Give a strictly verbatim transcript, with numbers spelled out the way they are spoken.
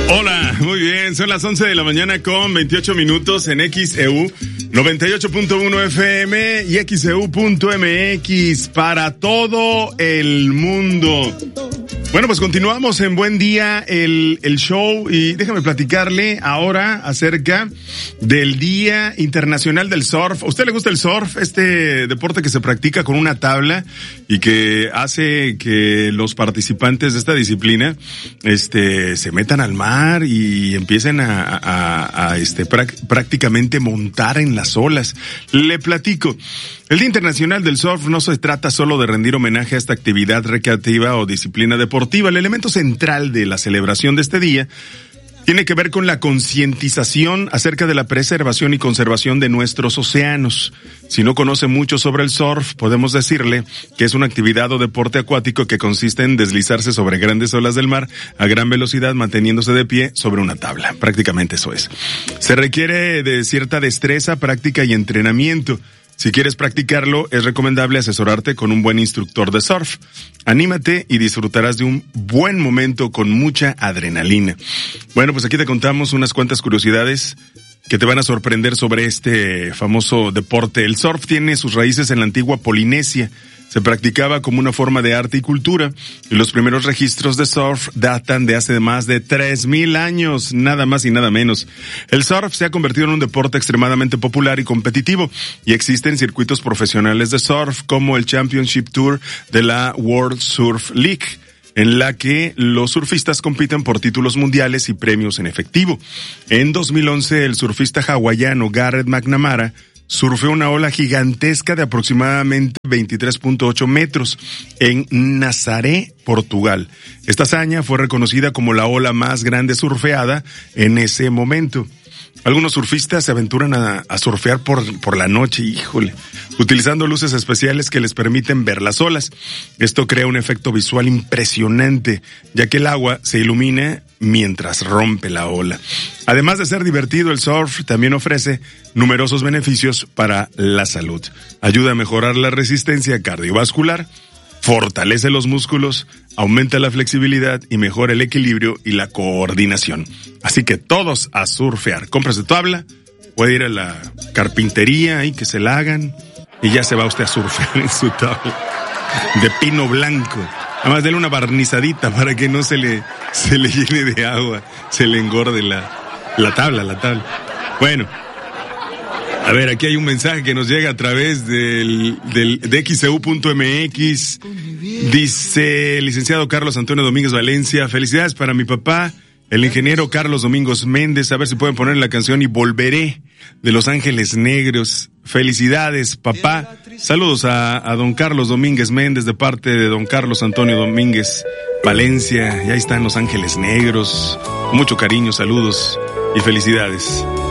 Hola, muy bien, son las once de la mañana con veintiocho minutos en X E U noventa y ocho punto uno F M y X E U punto M X para todo el mundo. Bueno, pues continuamos en Buen Día el, el show y déjame platicarle ahora acerca del Día Internacional del Surf. ¿A usted le gusta el surf? Este deporte que se practica con una tabla y que hace que los participantes de esta disciplina este se metan al mar y empiecen a, a, a este prácticamente montar en las olas. Le platico. El Día Internacional del Surf no se trata solo de rendir homenaje a esta actividad recreativa o disciplina deportiva. El elemento central de la celebración de este día tiene que ver con la concientización acerca de la preservación y conservación de nuestros océanos. Si no conoce mucho sobre el surf, podemos decirle que es una actividad o deporte acuático que consiste en deslizarse sobre grandes olas del mar a gran velocidad manteniéndose de pie sobre una tabla. Prácticamente eso es. Se requiere de cierta destreza, práctica y entrenamiento. Si quieres practicarlo, es recomendable asesorarte con un buen instructor de surf. Anímate y disfrutarás de un buen momento con mucha adrenalina. Bueno, pues aquí te contamos unas cuantas curiosidades que te van a sorprender sobre este famoso deporte. El surf tiene sus raíces en la antigua Polinesia. Se practicaba como una forma de arte y cultura, y los primeros registros de surf datan de hace más de tres mil años, nada más y nada menos. El surf se ha convertido en un deporte extremadamente popular y competitivo, y existen circuitos profesionales de surf como el Championship Tour de la World Surf League, en la que los surfistas compiten por títulos mundiales y premios en efectivo. En dos mil once, el surfista hawaiano Garrett McNamara surfeó una ola gigantesca de aproximadamente veintitrés punto ocho metros en Nazaré, Portugal. Esta hazaña fue reconocida como la ola más grande surfeada en ese momento. Algunos surfistas se aventuran a, a surfear por, por la noche, híjole, utilizando luces especiales que les permiten ver las olas. Esto crea un efecto visual impresionante, ya que el agua se ilumina mientras rompe la ola. Además de ser divertido, el surf también ofrece numerosos beneficios para la salud. Ayuda a mejorar la resistencia cardiovascular, fortalece los músculos, aumenta la flexibilidad y mejora el equilibrio y la coordinación. Así que todos a surfear. Cómprase tabla, puede ir a la carpintería y que se la hagan y ya se va usted a surfear en su tabla de pino blanco. Además, dele una barnizadita para que no se le, se le llene de agua, se le engorde la, la tabla, la tabla. Bueno. A ver, aquí hay un mensaje que nos llega a través del, del de X E U punto M X. Dice, licenciado Carlos Antonio Domínguez Valencia, felicidades para mi papá, el ingeniero Carlos Domínguez Méndez. A ver si pueden poner la canción Y Volveré de Los Ángeles Negros. Felicidades, papá. Saludos a, a don Carlos Domínguez Méndez de parte de don Carlos Antonio Domínguez Valencia. Y ahí están Los Ángeles Negros. Con mucho cariño, saludos y felicidades.